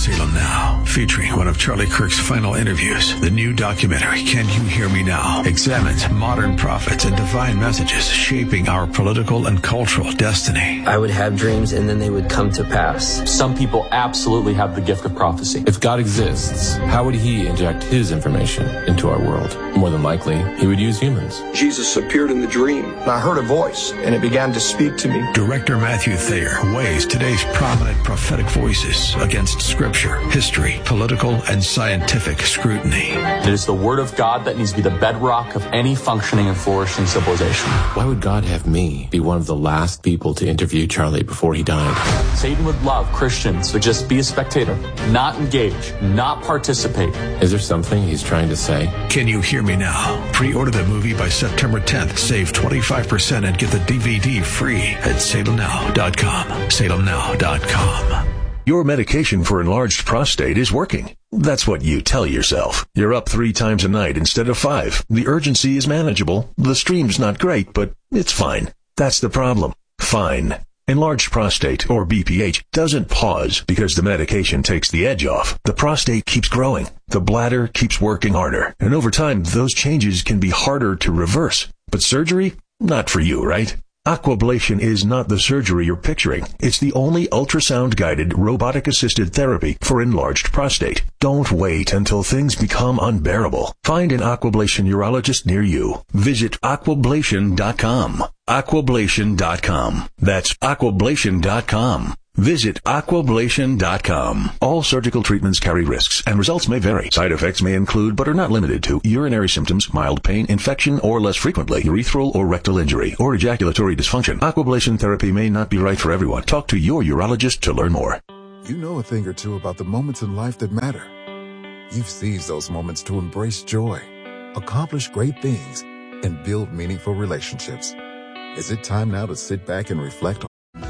Salem Now, featuring one of Charlie Kirk's final interviews. The new documentary, Can You Hear Me Now?, examines modern prophets and divine messages shaping our political and cultural destiny. I would have dreams and then they would come to pass. Some people absolutely have the gift of prophecy. If God exists, how would he inject his information into our world? More than likely, he would use humans. Jesus appeared in the dream. I heard a voice, and it began to speak to me. Director Matthew Thayer weighs today's prominent prophetic voices against scripture, history, political, and scientific scrutiny. It is the Word of God that needs to be the bedrock of any functioning and flourishing civilization. Why would God have me be one of the last people to interview Charlie before he died? Satan would love Christians to just be a spectator, not engage, not participate. Is there something he's trying to say? Can You Hear Me Now? Pre-order the movie by September 10th. Save 25% and get the DVD free at salemnow.com. salemnow.com. Your medication for enlarged prostate is working. That's what you tell yourself. You're up 3 times a night instead of 5. The urgency is manageable. The stream's not great, but it's fine. That's the problem. Fine. Enlarged prostate, or BPH, doesn't pause because the medication takes the edge off. The prostate keeps growing. The bladder keeps working harder. And over time, those changes can be harder to reverse. But surgery? Not for you, right? Aquablation is not the surgery you're picturing. It's the only ultrasound-guided, robotic-assisted therapy for enlarged prostate. Don't wait until things become unbearable. Find an Aquablation urologist near you. Visit aquablation.com. Aquablation.com. That's aquablation.com. Visit aquablation.com. All surgical treatments carry risks, and results may vary. Side effects may include, but are not limited to, urinary symptoms, mild pain, infection, or less frequently, urethral or rectal injury, or ejaculatory dysfunction. Aquablation therapy may not be right for everyone. Talk to your urologist to learn more. You know a thing or two about the moments in life that matter. You've seized those moments to embrace joy, accomplish great things, and build meaningful relationships. Is it time now to sit back and reflect on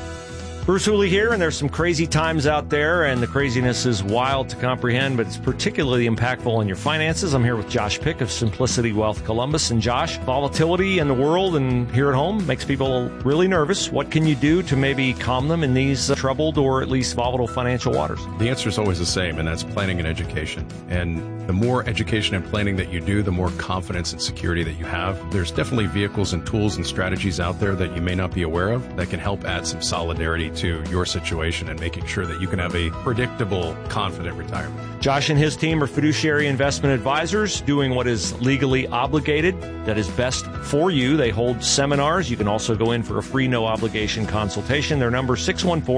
Bruce Hooley here, and there's some crazy times out there, and the craziness is wild to comprehend, but it's particularly impactful on your finances. I'm here with Josh Pick of Simplicity Wealth Columbus. And Josh, volatility in the world and here at home makes people really nervous. What can you do to maybe calm them in these troubled or at least volatile financial waters? The answer is always the same, and that's planning and education. And the more education and planning that you do, the more confidence and security that you have. There's definitely vehicles and tools and strategies out there that you may not be aware of that can help add some solidarity to your situation and making sure that you can have a predictable, confident retirement. Josh and his team are fiduciary investment advisors doing what is legally obligated, that is best for you. They hold seminars. You can also go in for a free, no-obligation consultation. Their number is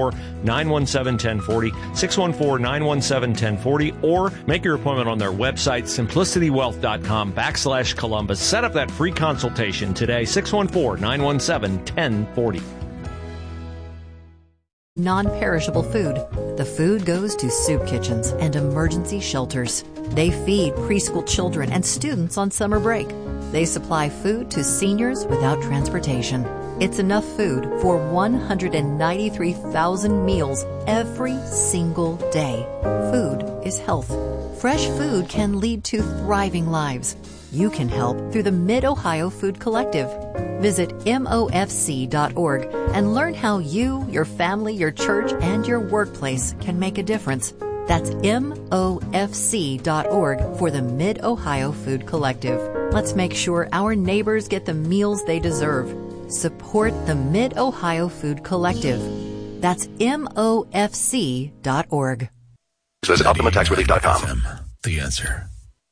614-917-1040, 614-917-1040, or make your appointment on their website, simplicitywealth.com/Columbus. Set up that free consultation today, 614-917-1040. Non-perishable food. The food goes to soup kitchens and emergency shelters. They feed preschool children and students on summer break. They supply food to seniors without transportation. It's enough food for 193,000 meals every single day. Food is health. Fresh food can lead to thriving lives. You can help through the Mid-Ohio Food Collective. Visit MOFC.org and learn how you, your family, your church, and your workplace can make a difference. That's MOFC.org for the Mid-Ohio Food Collective. Let's make sure our neighbors get the meals they deserve. Support the Mid-Ohio Food Collective. That's MOFC.org. Visit OptimaTaxRelief.com. The answer.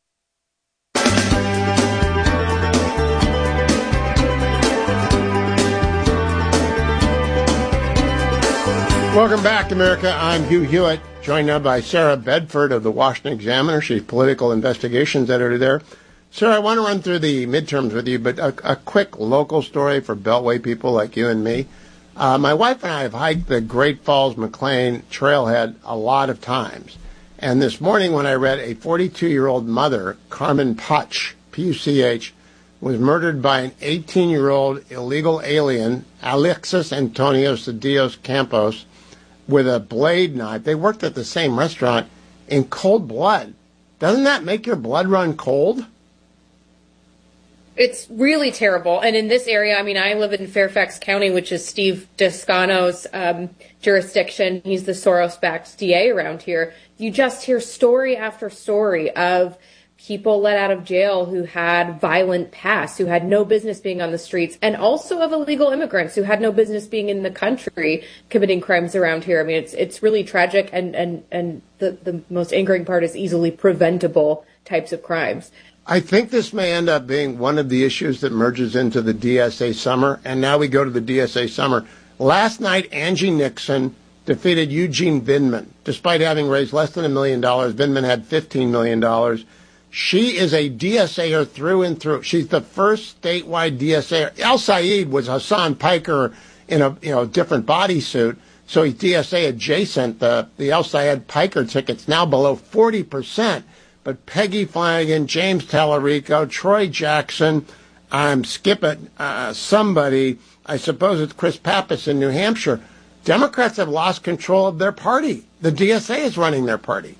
Welcome back to America. I'm Hugh Hewitt, joined now by Sarah Bedford of the Washington Examiner. She's political investigations editor there. Sarah, I want to run through the midterms with you, but a quick local story for Beltway people like you and me. My wife and I have hiked the Great Falls McLean trailhead a lot of times. And this morning when I read a 42-year-old mother, Carmen Puch, P-U-C-H, was murdered by an 18-year-old illegal alien, Alexis Antonio Cedillos Campos, with a blade knife. They worked at the same restaurant in cold blood. Doesn't that make your blood run cold? It's really terrible. And in this area, I mean, I live in Fairfax County, which is Steve Descano's jurisdiction. He's the Soros-backed DA around here. You just hear story after story of people let out of jail who had violent pasts, who had no business being on the streets, and also of illegal immigrants who had no business being in the country committing crimes around here. I mean, it's really tragic, and the most angering part is easily preventable types of crimes. I think this may end up being one of the issues that merges into the DSA summer, and now we go to the DSA summer. Last night, Angie Nixon defeated Eugene Vindman. Despite having raised less than $1 million, Vindman had $15 million. She is a DSAer through and through. She's the first statewide DSAer. El Sayed was Hassan Piker in a different bodysuit, so he's DSA adjacent. The El Sayed Piker ticket's now below 40%. But Peggy Flanagan, James Tallarico, Troy Jackson, I'm skipping somebody. I suppose it's Chris Pappas in New Hampshire. Democrats have lost control of their party. The DSA is running their party.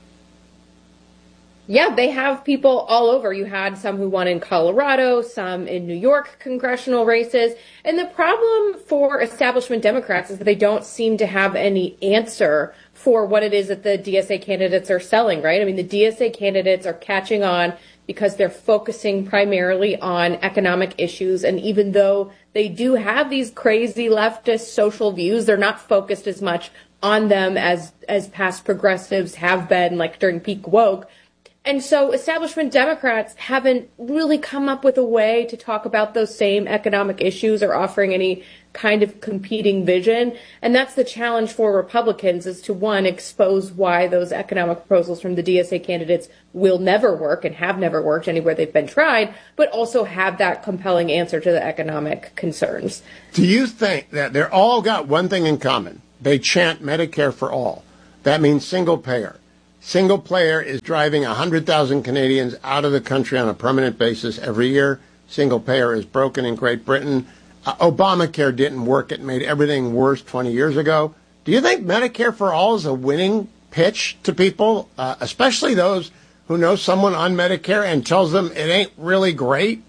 Yeah, they have people all over. You had some who won in Colorado, some in New York congressional races. And the problem for establishment Democrats is that they don't seem to have any answer for what it is that the DSA candidates are selling, right? I mean, the DSA candidates are catching on because they're focusing primarily on economic issues. And even though they do have these crazy leftist social views, they're not focused as much on them as past progressives have been, like during peak woke. And so establishment Democrats haven't really come up with a way to talk about those same economic issues or offering any kind of competing vision. And that's the challenge for Republicans, is to, one, expose why those economic proposals from the DSA candidates will never work and have never worked anywhere they've been tried, but also have that compelling answer to the economic concerns. Do you think that they're all got one thing in common? They chant Medicare for all. That means single payer. Single payer is driving 100,000 Canadians out of the country on a permanent basis every year. Single payer is broken in Great Britain. Obamacare didn't work. It made everything worse 20 years ago. Do you think Medicare for all is a winning pitch to people, especially those who know someone on Medicare and tells them it ain't really great?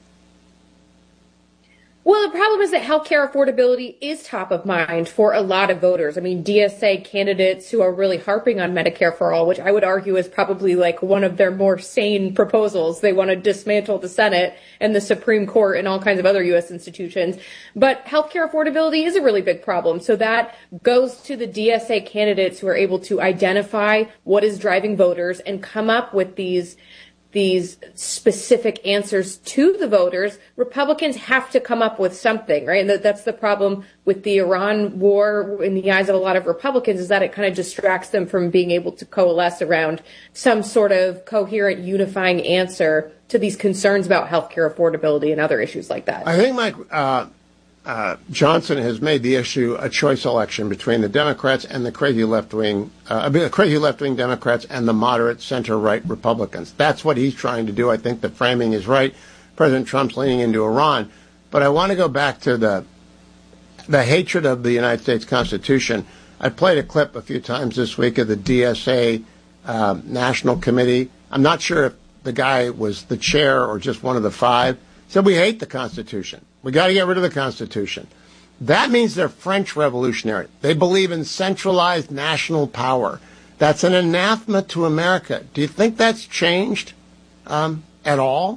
Well, the problem is that healthcare affordability is top of mind for a lot of voters. I mean, DSA candidates who are really harping on Medicare for all, which I would argue is probably like one of their more sane proposals. They want to dismantle the Senate and the Supreme Court and all kinds of other U.S. institutions. But healthcare affordability is a really big problem. So that goes to the DSA candidates who are able to identify what is driving voters and come up with these specific answers to the voters. Republicans have to come up with something, right? And that's the problem with the Iran war in the eyes of a lot of Republicans, is that it kind of distracts them from being able to coalesce around some sort of coherent, unifying answer to these concerns about healthcare affordability and other issues like that. I think Mike Johnson has made the issue a choice election between the Democrats and the crazy left-wing Democrats and the moderate center-right Republicans. That's what he's trying to do. I think the framing is right. President Trump's leaning into Iran. But I want to go back to the hatred of the United States Constitution. I played a clip a few times this week of the DSA National Committee. I'm not sure if the guy was the chair or just one of the five. Said we hate the Constitution. We got to get rid of the Constitution. That means they're French revolutionary. They believe in centralized national power. That's an anathema to America. Do you think that's changed at all?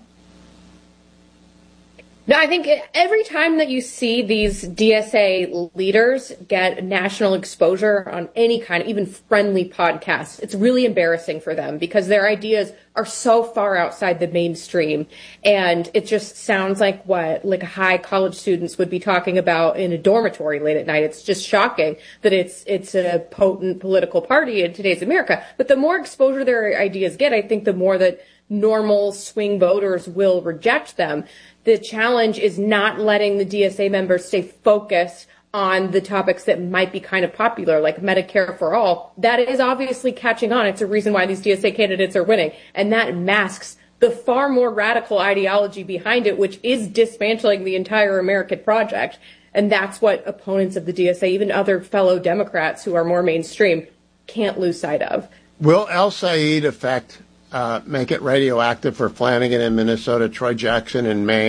No, I think every time that you see these DSA leaders get national exposure on any kind of even friendly podcast, it's really embarrassing for them because their ideas are so far outside the mainstream. And it just sounds like what high college students would be talking about in a dormitory late at night. It's just shocking that it's a potent political party in today's America. But the more exposure their ideas get, I think the more that normal swing voters will reject them. The challenge is not letting the DSA members stay focused on the topics that might be kind of popular, like Medicare for all. That is obviously catching on. It's a reason why these DSA candidates are winning. And that masks the far more radical ideology behind it, which is dismantling the entire American project. And that's what opponents of the DSA, even other fellow Democrats who are more mainstream, can't lose sight of. Will El Sayed make it radioactive for Flanagan in Minnesota, Troy Jackson in Maine,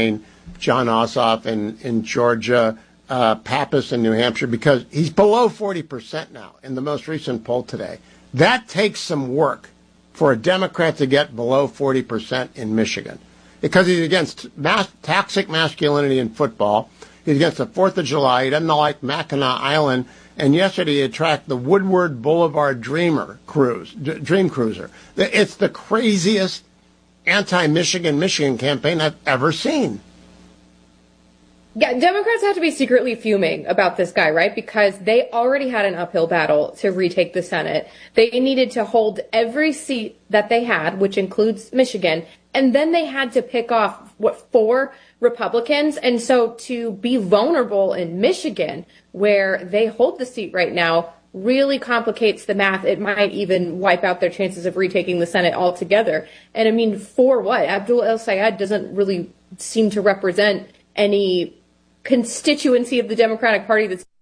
John Ossoff in Georgia, Pappas in New Hampshire, because he's below 40% now in the most recent poll today. That takes some work for a Democrat to get below 40% in Michigan, because he's against toxic masculinity in football. He's against the 4th of July. He doesn't like Mackinac Island. And yesterday he tracked the Woodward Boulevard Dream Cruiser. It's the craziest anti-Michigan campaign I've ever seen. Yeah, Democrats have to be secretly fuming about this guy, right? Because they already had an uphill battle to retake the Senate. They needed to hold every seat that they had, which includes Michigan, and then they had to pick off, 4 Republicans? And so to be vulnerable in Michigan, where they hold the seat right now, really complicates the math. It might even wipe out their chances of retaking the Senate altogether. And I mean, for what? Abdul El-Sayed doesn't really seem to represent any constituency of the Democratic Party that's